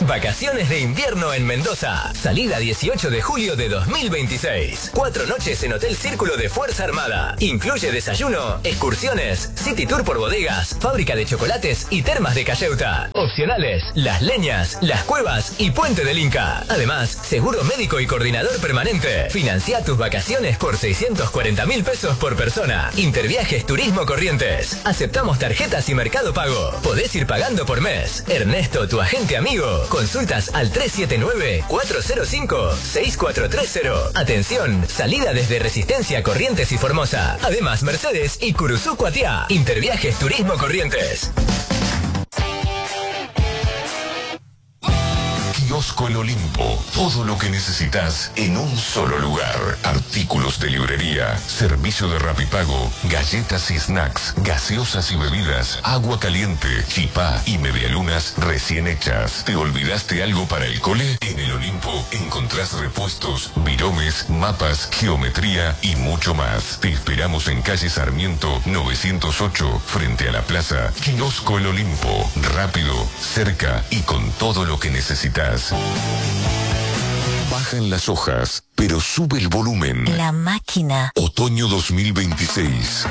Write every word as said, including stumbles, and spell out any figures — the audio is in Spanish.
Vacaciones de invierno en Mendoza. Salida dieciocho de julio de dos mil veintiséis. Cuatro noches en Hotel Círculo de Fuerza Armada. Incluye desayuno, excursiones, city tour por bodegas, fábrica de chocolates y termas de Cayeuta. Opcionales, Las Leñas, Las Cuevas y Puente del Inca. Además, seguro médico y coordinador permanente. Financia tus vacaciones por seiscientos cuarenta mil pesos por persona. Interviajes Turismo Corrientes. Aceptamos tarjetas y Mercado Pago. Podés ir pagando por mes. Ernesto, tu agente amigo. Consultas al tres siete nueve, cuatro cero cinco, seis cuatro tres cero. Atención, salida desde Resistencia, Corrientes y Formosa. Además, Mercedes y Curuzú Cuatiá. Interviajes Turismo Corrientes. Kiosco El Olimpo. Todo lo que necesitas en un solo lugar. Artículos de librería, servicio de Rapipago, galletas y snacks, gaseosas y bebidas, agua caliente, chipá y medialunas recién hechas. ¿Te olvidaste algo para el cole? En El Olimpo encontrás repuestos, viromes, mapas, geometría y mucho más. Te esperamos en calle Sarmiento novecientos ocho, frente a la plaza. Kiosco El Olimpo. Rápido, cerca y con todo lo que necesitas. Bajan las hojas, pero sube el volumen. La máquina. Otoño dos mil veintiséis.